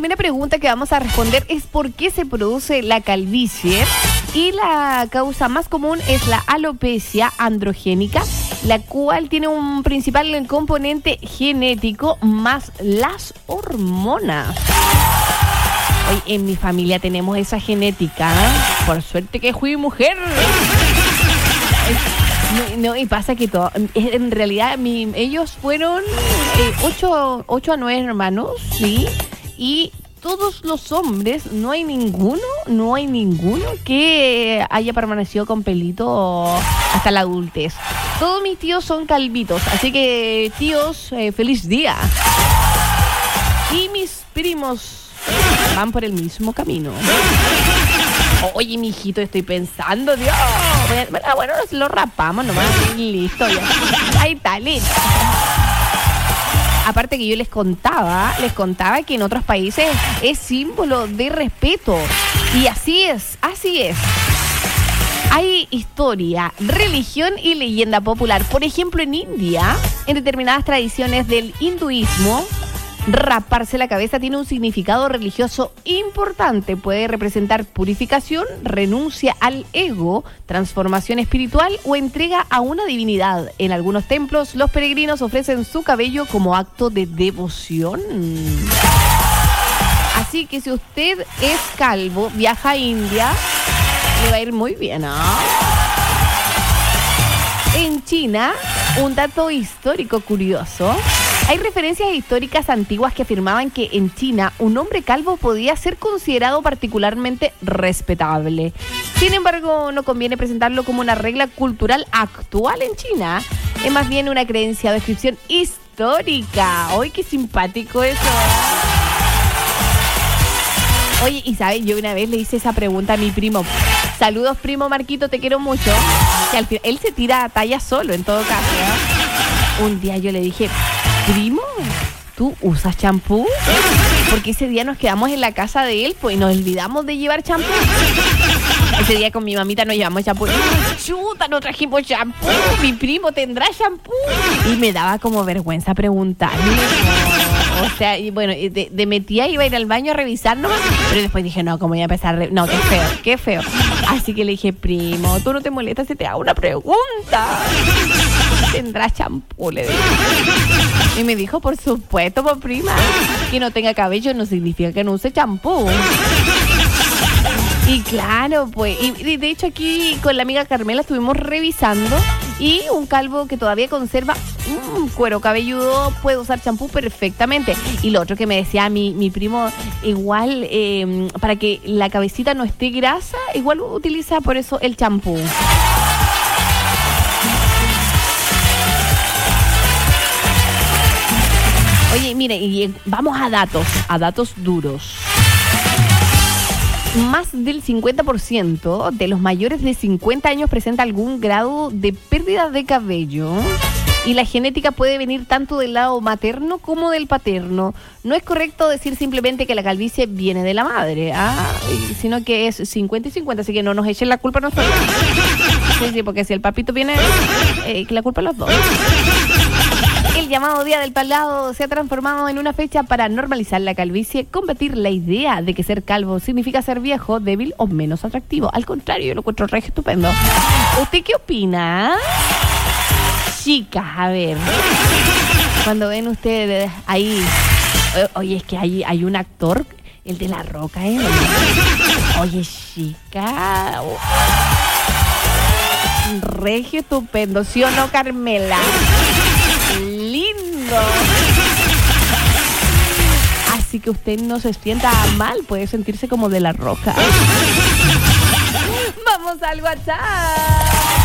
primera pregunta que vamos a responder es ¿por qué se produce la calvicie? Y la causa más común es la alopecia androgénica, la cual tiene un principal componente genético más las hormonas. Hoy en mi familia tenemos esa genética, ¿eh? Por suerte que fui mujer. No, y pasa que todo, en realidad ellos fueron 8 a 9 hermanos, ¿sí? Y todos los hombres, no hay ninguno que haya permanecido con pelito hasta la adultez. Todos mis tíos son calvitos, así que tíos, feliz día. Y mis primos van por el mismo camino. Oye, mijito, estoy pensando, Dios. Bueno, lo rapamos nomás y listo. Ya. Ahí está, listo. Aparte que yo les contaba que en otros países es símbolo de respeto. Y así es. Hay historia, religión y leyenda popular. Por ejemplo, en India, en determinadas tradiciones del hinduismo, raparse la cabeza tiene un significado religioso importante. Puede representar purificación, renuncia al ego, transformación espiritual o entrega a una divinidad. En algunos templos, los peregrinos ofrecen su cabello como acto de devoción. Así que si usted es calvo, viaja a India, le va a ir muy bien, ¿no? En China, un dato histórico curioso. Hay referencias históricas antiguas que afirmaban que en China un hombre calvo podía ser considerado particularmente respetable. Sin embargo, no conviene presentarlo como una regla cultural actual en China. Es más bien una creencia o descripción histórica. ¡Ay, qué simpático eso! Oye, y ¿sabes? Yo una vez le hice esa pregunta a mi primo. Saludos, primo Marquito, te quiero mucho. Que al final, él se tira a talla solo, en todo caso, ¿eh? Un día yo le dije... Primo, ¿tú usas champú? Porque ese día nos quedamos en la casa de él, pues, y nos olvidamos de llevar champú. Ese día con mi mamita nos llevamos champú. Chuta, no trajimos champú. Mi primo tendrá champú. Y me daba como vergüenza preguntarle. O sea, y bueno, de metía iba a ir al baño a revisar nomás. Pero después dije, no, como voy a empezar no, qué feo. Así que le dije, primo, ¿tú no te molestas si te hago una pregunta? ¿Tendrás champú? Le dije. Y me dijo, por supuesto, por prima. Que no tenga cabello no significa que no use champú. Y claro, pues, y de hecho aquí con la amiga Carmela estuvimos revisando y un calvo que todavía conserva cuero cabelludo puede usar champú perfectamente. Y lo otro que me decía mi primo, igual para que la cabecita no esté grasa, igual utiliza por eso el champú. Oye, mire, y vamos a datos duros. Más del 50% de los mayores de 50 años presenta algún grado de pérdida de cabello. Y la genética puede venir tanto del lado materno como del paterno. No es correcto decir simplemente que la calvicie viene de la madre, sino que es 50 y 50, así que no nos echen la culpa a nosotros. Sí, porque si el papito viene, la culpa a los dos. El llamado Día del Pelado se ha transformado en una fecha para normalizar la calvicie, combatir la idea de que ser calvo significa ser viejo, débil o menos atractivo. Al contrario, yo lo encuentro re estupendo. ¿Usted qué opina? Chicas, a ver, cuando ven ustedes ahí, oye, es que hay un actor, el de La Roca, ¿eh? Oye, chica, regio estupendo, ¿sí o no, Carmela? Lindo. Así que usted no se sienta mal, puede sentirse como de La Roca. Vamos al WhatsApp.